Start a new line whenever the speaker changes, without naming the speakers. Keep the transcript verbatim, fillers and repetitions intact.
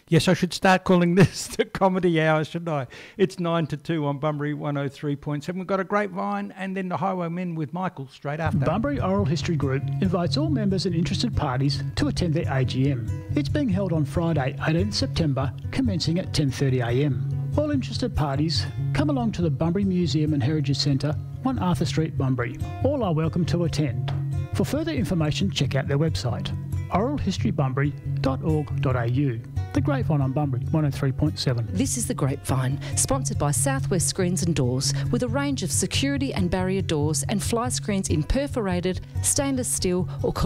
Yes, I should start calling this the comedy hour, shouldn't I? It's nine to two on Bunbury one oh three point seven. We've got a grapevine and then the Highwaymen with Michael straight after.
Bunbury Oral History Group invites all members and interested parties to attend their A G M. It's being held on Friday, eighteenth September, commencing at ten thirty a m. All interested parties, come along to the Bunbury Museum and Heritage Centre, one Arthur Street, Bunbury. All are welcome to attend. For further information, check out their website, oral history bunbury dot org dot a u. The Grapevine on Bunbury one oh three point seven.
This is The Grapevine, sponsored by Southwest Screens and Doors, with a range of security and barrier doors and fly screens in perforated, stainless steel or